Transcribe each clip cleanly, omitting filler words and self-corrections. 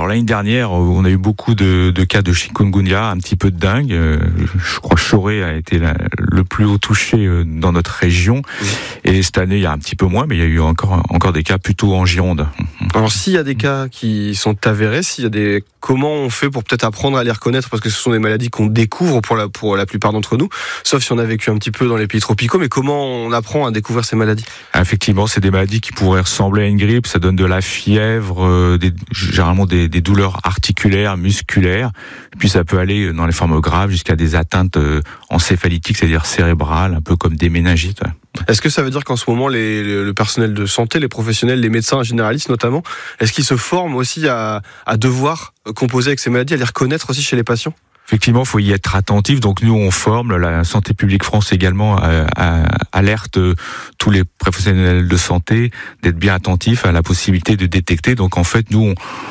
Alors l'année dernière, on a eu beaucoup de cas de chikungunya, un petit peu de dengue. Je crois que Choré a été le plus haut touché dans notre région. Oui. Et cette année, il y a un petit peu moins, mais il y a eu encore des cas plutôt en Gironde. Alors s'il y a des cas qui sont avérés, comment on fait pour peut-être apprendre à les reconnaître, parce que ce sont des maladies qu'on découvre pour la plupart d'entre nous, sauf si on a vécu un petit peu dans les pays tropicaux, mais comment on apprend à découvrir ces maladies? Effectivement, c'est des maladies qui pourraient ressembler à une grippe, ça donne de la fièvre, généralement des douleurs articulaires, musculaires, et puis ça peut aller dans les formes graves jusqu'à des atteintes encéphalitiques, c'est-à-dire cérébrales, un peu comme des méningites. Est-ce que ça veut dire qu'en ce moment, le personnel de santé, les professionnels, les médecins généralistes notamment, est-ce qu'ils se forment aussi à devoir composer avec ces maladies, à les reconnaître aussi chez les patients? Effectivement, il faut y être attentif. Donc nous, on forme. La Santé publique France également alerte tous les professionnels de santé d'être bien attentifs à la possibilité de détecter. Donc en fait, nous,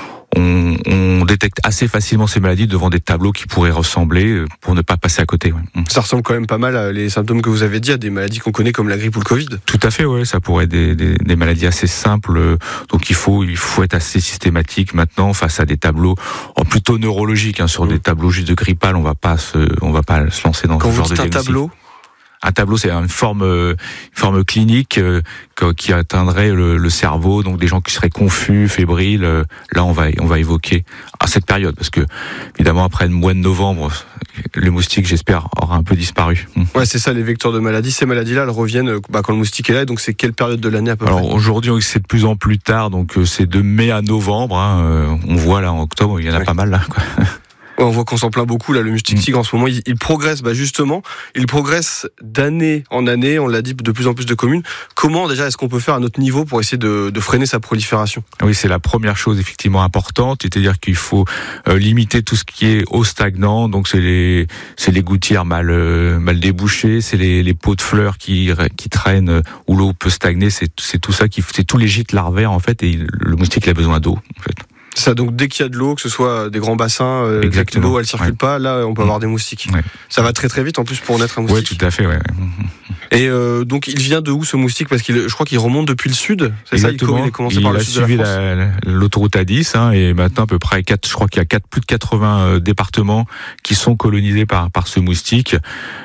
on détecte assez facilement ces maladies devant des tableaux qui pourraient ressembler pour ne pas passer à côté. Ouais. Ça ressemble quand même pas mal à les symptômes que vous avez dit à des maladies qu'on connaît comme la grippe ou le Covid. Tout à fait, ouais. Ça pourrait être des maladies assez simples. Donc il faut être assez systématique maintenant face à des tableaux plutôt neurologiques. Sur des tableaux juste de grippal, on va pas se lancer dans ce genre de diagnostic. Quand vous dites un tableau? Un tableau, c'est une forme clinique qui atteindrait le cerveau, donc des gens qui seraient confus, fébriles. Là, on va évoquer à cette période, parce que évidemment après le mois de novembre, le moustique, j'espère, aura un peu disparu. Ouais, c'est ça, les vecteurs de maladies. Ces maladies-là, elles reviennent quand le moustique est là. Donc c'est quelle période de l'année à peu près? Alors aujourd'hui, c'est de plus en plus tard, donc c'est de mai à novembre. On voit là en octobre, il y en a pas mal là, quoi. On voit qu'on s'en plaint beaucoup là, le moustique tigre en ce moment, il progresse, justement, il progresse d'année en année, on l'a dit, de plus en plus de communes. Comment déjà est-ce qu'on peut faire à notre niveau pour essayer de freiner sa prolifération? Oui, c'est la première chose effectivement importante, c'est-à-dire qu'il faut limiter tout ce qui est eau stagnante, donc c'est les gouttières mal débouchées, c'est les pots de fleurs qui traînent où l'eau peut stagner, c'est tout ça c'est tous les gîtes larvaires en fait, et le moustique il a besoin d'eau en fait. Ça, donc dès qu'il y a de l'eau, que ce soit des grands bassins, que l'eau elle circule pas, là on peut avoir des moustiques. Ouais. Ça va très très vite en plus pour naître un moustique. Oui, tout à fait. Ouais. Et donc il vient de où ce moustique? Parce je crois qu'il remonte depuis le sud. C'est exactement. Ça, il a commencé par le sud de la France. Il a suivi l'autoroute A10 et maintenant à peu près je crois qu'il y a plus de 80 départements qui sont colonisés par ce moustique.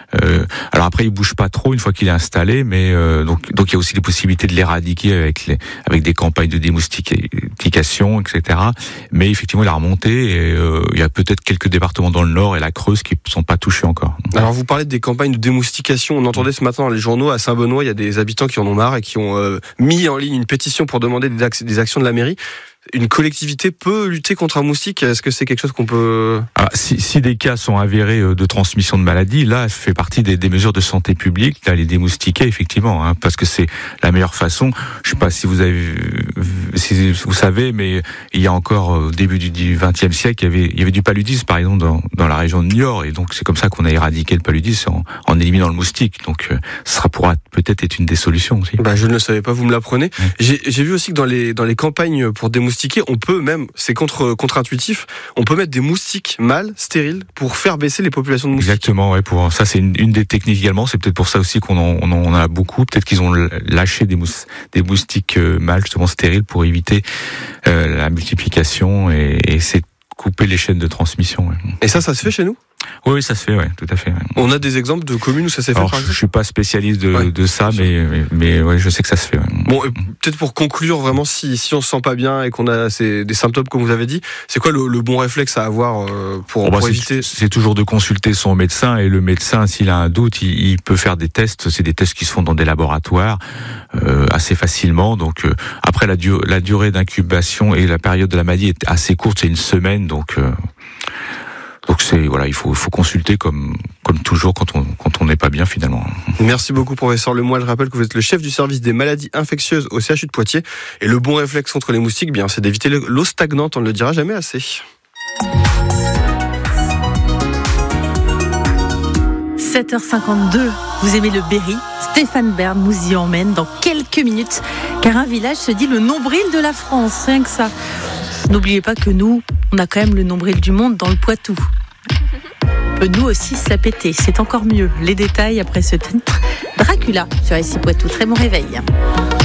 Alors après, il bouge pas trop une fois qu'il est installé, mais donc il y a aussi des possibilités de l'éradiquer avec des campagnes de démoustication, etc. Mais effectivement, il a remonté et il y a peut-être quelques départements dans le Nord et la Creuse qui ne sont pas touchés encore. Alors vous parlez des campagnes de démoustication. On entendait ce matin dans les journaux à Saint-Benoît, il y a des habitants qui en ont marre et qui ont mis en ligne une pétition pour demander des actions de la mairie. Une collectivité peut lutter contre un moustique? Est-ce que c'est quelque chose qu'on peut... Si des cas sont avérés de transmission de maladie, là, ça fait partie des mesures de santé publique, d'aller démoustiquer, effectivement, parce que c'est la meilleure façon. Je sais pas si vous savez, mais il y a encore au début du XXe siècle, il y avait du paludisme, par exemple, dans la région de Niort, et donc c'est comme ça qu'on a éradiqué le paludisme en éliminant le moustique. Donc, ça pourra peut-être être une des solutions aussi. Je ne le savais pas, vous me l'apprenez. Ouais. J'ai vu aussi que dans les campagnes pour démoustiquer, on peut même, c'est contre-intuitif, on peut mettre des moustiques mâles, stériles, pour faire baisser les populations de moustiques. Exactement, ouais, ça c'est une des techniques également, c'est peut-être pour ça aussi qu'on en a beaucoup, peut-être qu'ils ont lâché des moustiques mâles justement stériles pour éviter la multiplication et c'est couper les chaînes de transmission. Ouais. Et ça se fait chez nous? Oui, ça se fait, tout à fait. Ouais. On a des exemples de communes où ça s'est fait, par exemple? Je suis pas spécialiste de ça, mais ouais, je sais que ça se fait. Ouais. Bon, peut-être pour conclure, vraiment, si on se sent pas bien et qu'on a des symptômes comme vous avez dit, c'est quoi le bon réflexe à avoir pour éviter? C'est toujours de consulter son médecin, et le médecin, s'il a un doute, il peut faire des tests. C'est des tests qui se font dans des laboratoires assez facilement. Donc après, la durée d'incubation et la période de la maladie est assez courte, c'est une semaine, donc il faut consulter comme toujours quand on n'est pas bien finalement. Merci beaucoup professeur Lemoyle. Je rappelle que vous êtes le chef du service des maladies infectieuses au CHU de Poitiers, et le bon réflexe contre les moustiques, c'est d'éviter l'eau stagnante, on ne le dira jamais assez. 7h52, vous aimez le Berry? Stéphane Bern nous y emmène dans quelques minutes, car un village se dit le nombril de la France, rien que ça. N'oubliez pas que nous, on a quand même le nombril du monde dans le Poitou. Peut nous aussi se la péter, c'est encore mieux. Les détails après ce titre Dracula sur ici Poitou. Très bon réveil.